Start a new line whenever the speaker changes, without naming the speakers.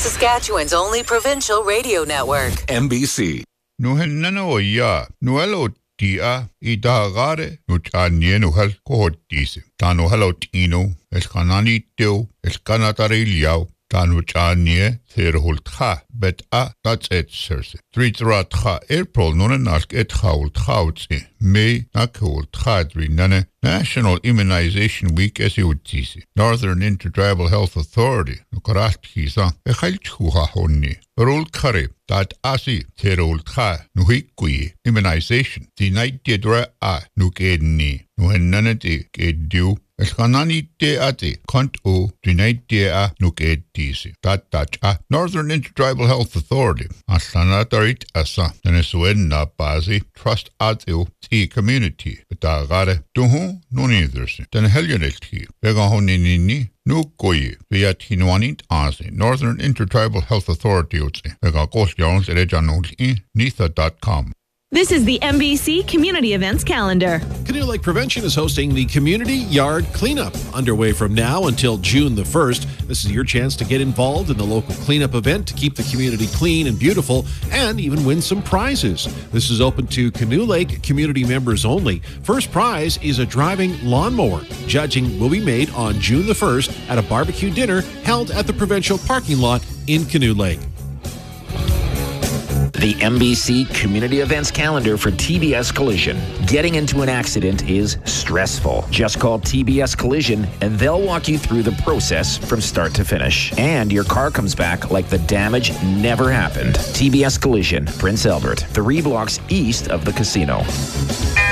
Saskatchewan's only provincial radio network.
MBC.
Nuhenanoia, Nuelo Tia, Idagare, Nuchanie Nuhel Cohotise, Tanuhelot Ino, Escananito, Escanatarilia, Tanuchanie, Therhultha, bet that's it, sirs. Tritratha, April, Nunanak et Haulthautsi, May, Nakulthadri, Nane, National Immunization Week as you would see. Northern Intertribal Health Authority, Nukaratkiza, Ehalchuha Honni, Rul Kari, that Asi, Terultha, Nuhikui, Immunization, the night didra Nukedni, Nuhenanati, Gedu. Eskanani te ate, kont o, dinait te nuke tisi. That Northern Intertribal Health Authority, Asanatarit asa, Venezuela bazi, trust atio, ti community, betagare, duhu, no neithersi, then helioneti, vegahonini, no goye, viat hinuanit asi, Northern Intertribal Health Authority, vegakos jones erejanoli, nitha.com.
This is the MBC Community Events Calendar.
Canoe Lake Prevention is hosting the Community Yard Cleanup, underway from now until June the 1st. This is your chance to get involved in the local cleanup event to keep the community clean and beautiful and even win some prizes. This is open to Canoe Lake community members only. First prize is a driving lawnmower. Judging will be made on June the 1st at a barbecue dinner held at the provincial parking lot in Canoe Lake.
The MBC Community Events Calendar for TBS Collision. Getting into an accident is stressful. Just call TBS Collision and they'll walk you through the process from start to finish. And your car comes back like the damage never happened. TBS Collision, Prince Albert, 3 blocks east of the casino.